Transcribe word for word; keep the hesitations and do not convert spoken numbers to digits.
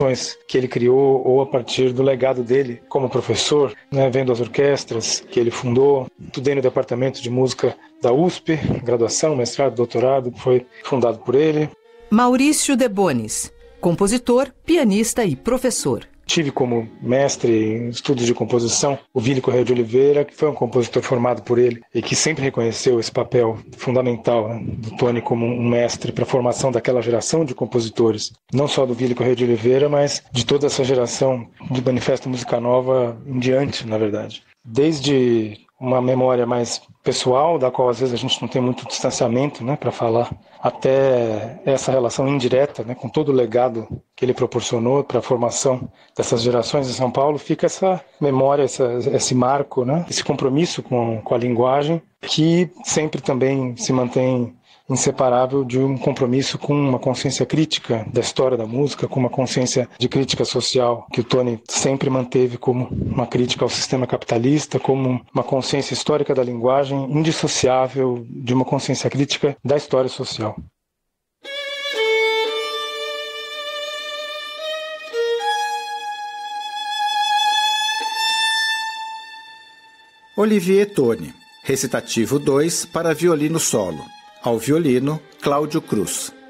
que ele criou ou a partir do legado dele como professor, né, vendo as orquestras que ele fundou. Estudei no departamento de música da U S P, graduação, mestrado, doutorado, foi fundado por ele. Maurício de Bonis, compositor, pianista e professor. Tive como mestre em estudos de composição o Vili Correia de Oliveira, que foi um compositor formado por ele e que sempre reconheceu esse papel fundamental, né, do Tony como um mestre para a formação daquela geração de compositores. Não só do Vili Correia de Oliveira, mas de toda essa geração de Manifesto Música Nova em diante, na verdade. Desde uma memória mais pessoal, da qual às vezes a gente não tem muito distanciamento, né, para falar, até essa relação indireta, né, com todo o legado que ele proporcionou para a formação dessas gerações em São Paulo, fica essa memória, essa, esse marco, né, esse compromisso com, com a linguagem, que sempre também se mantém inseparável de um compromisso com uma consciência crítica da história da música, com uma consciência de crítica social que o Tony sempre manteve como uma crítica ao sistema capitalista, como uma consciência histórica da linguagem indissociável de uma consciência crítica da história social. Olivier Tony, recitativo dois para violino solo. Ao violino, Cláudio Cruz.